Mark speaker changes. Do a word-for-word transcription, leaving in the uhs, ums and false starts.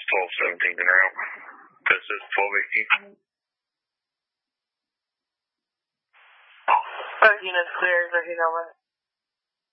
Speaker 1: twelve seventeen now. This is twelve eighteen.
Speaker 2: Both units clear, thirteen over.